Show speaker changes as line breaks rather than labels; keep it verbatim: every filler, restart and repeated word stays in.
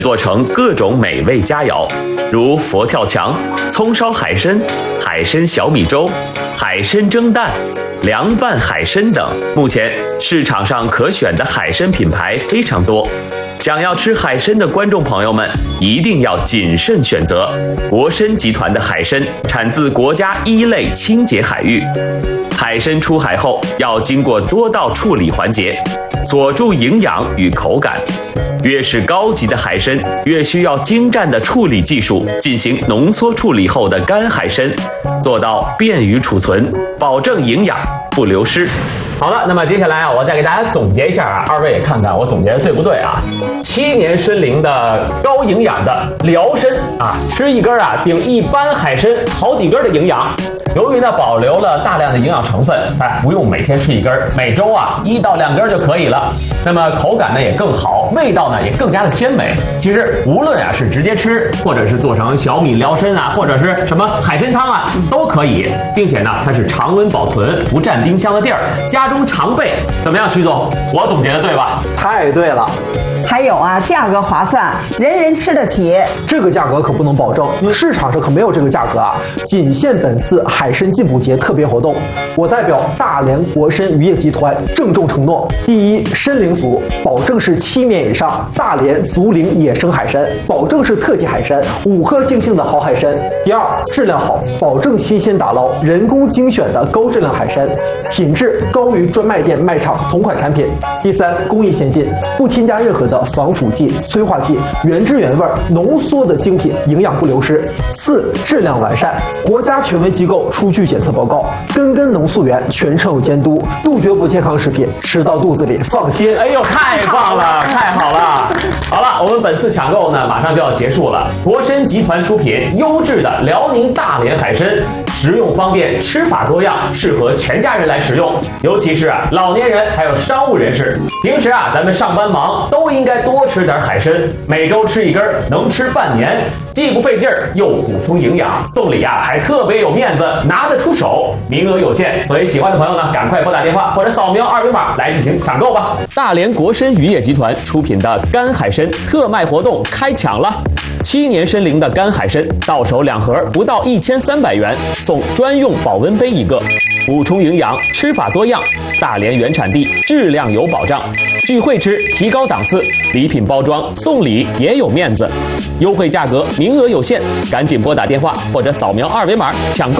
做成各种美味佳肴，如佛跳墙、葱烧海参、海参小米粥、海参蒸蛋、凉拌海参等。目前市场上可选的海参品牌非常多，想要吃海参的观众朋友们一定要谨慎选择。国参集团的海参产自国家一类清洁海域，海参出海后要经过多道处理环节，锁住营养与口感。越是高级的海参，越需要精湛的处理技术进行浓缩处理后的干海参，做到便于储存，保证营养不流失。
好了，那么接下来啊，我再给大家总结一下啊，二位也看看我总结的对不对啊？七年参龄的高营养的辽参啊，吃一根啊顶一般海参好几根的营养。由于呢保留了大量的营养成分，哎，不用每天吃一根，每周啊一到两根就可以了。那么口感呢也更好，味道呢也更加的鲜美。其实无论啊是直接吃，或者是做成小米辽参啊，或者是什么海参汤啊，都可以，并且呢它是常温保存，不占冰箱的地儿，家中常备。怎么样，徐总？我总结的对吧？
太对了。
还有啊，价格划算，人人吃得起。
这个价格可不能保证，市场上可没有这个价格啊，仅限本次海参进补节特别活动。我代表大连国参渔业集团郑重承诺：第一，参龄组保证是七年以上大连足龄野生海参，保证是特级海参，五颗星星的好海参；第二，质量好，保证新鲜打捞，人工精选的高质量海参，品质高于专卖店卖场同款产品；第三，工艺先进，不添加任何的防腐剂、催化剂，原汁原味浓缩的精品，营养不流失；四，质量完善，国家权威机构出具检测报告，根根农素源全程有监督，杜绝不健康食品，吃到肚子里放心。
哎呦，太棒了，太好了！好了，我们本次抢购呢马上就要结束了。国参集团出品优质的辽宁大连海参，食用方便，吃法多样，适合全家人来食用，尤其是啊老年人还有商务人士。平时啊咱们上班忙，都应该多吃点海参，每周吃一根，能吃半年，既不费劲儿，又补充营养，送礼啊还特别有面子，拿得出手。名额有限，所以喜欢的朋友呢，赶快拨打电话或者扫描二维码来进行抢购吧。大连国参渔业集团出品的干海参特卖活动开抢了，七年参龄的干海参到手两盒，不到一千三百元，送专用保温杯一个，补充营养，吃法多样，大连原产地，质量有保障。聚会吃提高档次，礼品包装送礼也有面子，优惠价格，名额有限，赶紧拨打电话或者扫描二维码抢购。